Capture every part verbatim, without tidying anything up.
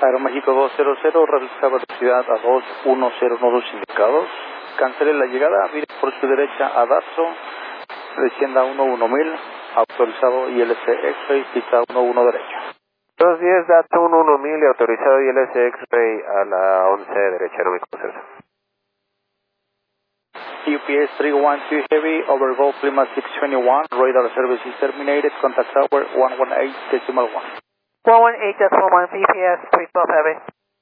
Aeroméxico dos cero cero, reduzca velocidad a dos uno cero nodos indicados. Cancele la llegada, mire por su derecha a Datso, descienda a uno uno mil, autorizado I L C X-Ray, pista uno uno derecha. dos diez, Datso uno uno mil y autorizado I L C X-Ray a la once derecha, Aeroméxico cero cero. U P S three one two Heavy, overgo Lima six twenty-one, radar service is terminated, contact tower one one eight decimal one. one one eight decimal one, U P S three twelve Heavy.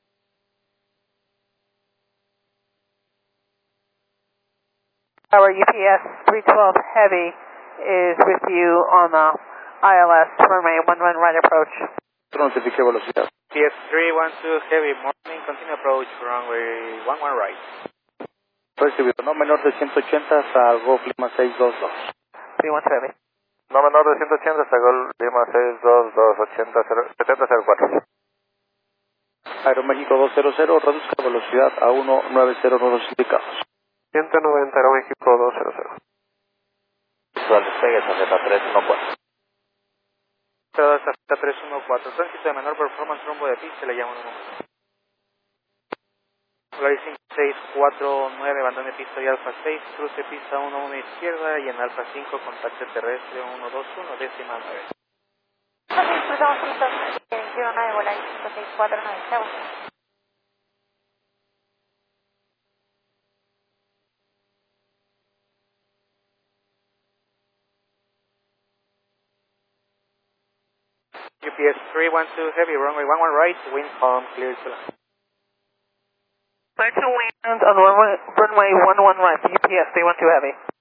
Our U P S three twelve Heavy is with you on the I L S runway one one right approach. Notifique velocidad. U P S three one two Heavy, morning, continue approach, runway one one right. Recibido, no menor de ciento ochenta hasta Golf Lima seis dos dos. three one two Heavy. No menor de ciento ochenta hasta Golf Lima seis dos dos, ochenta setenta cero cuatro. Aeroméxico dos cero cero, reduzca velocidad a uno nueve cero nodos indicados. ciento noventa, Aeroméxico dos cero cero. Visual despegue, tarjeta tres uno cuatro. Toda esta tres uno cuatro, tránsito de menor performance, rumbo de pista, le llamo un momento. Volaris cinco seis cuatro nueve, abandone pista y Alfa seis, cruce pista uno uno izquierda y en Alfa cinco, contacto terrestre uno dos uno, décima nueve. Ok, cruzamos pista cero nueve, Volaris cinco seis cuatro nueve, chao. U P S three one two Heavy, runway one one right, wind calm, clear to land. Clear to land on runway, runway one one right, U P S three one two Heavy.